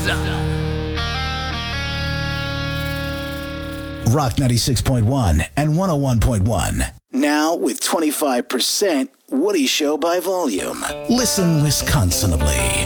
Rock 96.1 and 101.1. Now with 25% Woody Show by volume. Listen Wisconsinably.